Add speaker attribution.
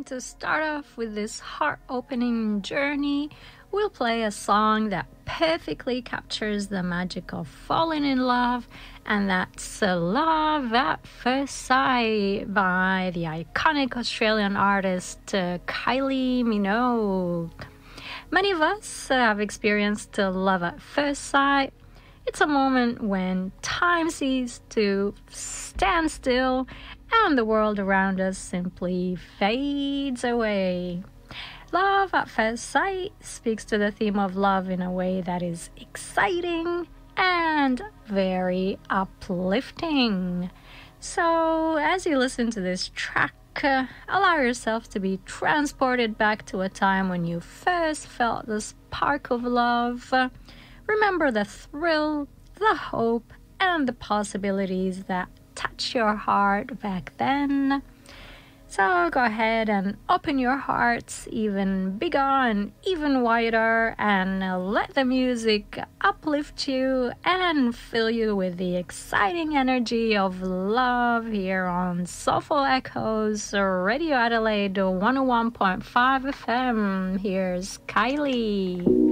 Speaker 1: to start off with this heart-opening journey, we'll play a song that perfectly captures the magic of falling in love, and that's Love at First Sight by the iconic Australian artist Kylie Minogue. Many of us have experienced love at first sight. It's a moment when time seems to stand still and the world around us simply fades away. Love at First Sight speaks to the theme of love in a way that is exciting and very uplifting. So, as you listen to this track, allow yourself to be transported back to a time when you first felt the spark of love. Remember the thrill, the hope, and the possibilities that touched your heart back then. So go ahead and open your hearts even bigger and even wider, and let the music uplift you and fill you with the exciting energy of love here on Soulful Echoes Radio Adelaide 101.5 FM. Here's Kylie.